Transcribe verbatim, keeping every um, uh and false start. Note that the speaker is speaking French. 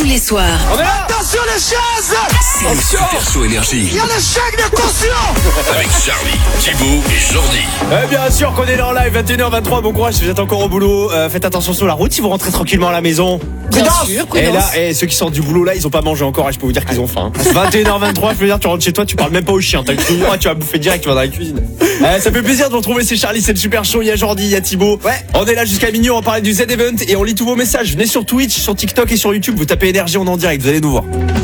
les soirs. On est là. Attention les chaises. C'est le Super Show Énergie. Il y a l'échec de conscience. Avec Charlie, Thibaut et Jordi. Eh bien sûr qu'on est là en live, vingt et une heures vingt-trois, bon courage si vous êtes encore au boulot. Euh, faites attention sur la route si vous rentrez tranquillement à la maison. Bien Prudence. sûr, Et prudence. là, eh, ceux qui sortent du boulot là, ils ont pas mangé encore et je peux vous dire qu'ils ont faim. vingt et une heures vingt-trois, je peux dire, tu rentres chez toi, tu parles même pas au chien. T'as une cuisine, tu vas bouffer direct, tu vas dans la cuisine. Eh, ça fait plaisir de vous retrouver, c'est Charlie, c'est le Super Show, il y a Jordi, il y a Thibaut. Ouais. On est là jusqu'à minuit, on va parler du Z-Event et on lit tous vos messages. Venez sur Twitch, sur TikTok et sur YouTube, vous tapez énergie, on est en direct, vous allez nous voir.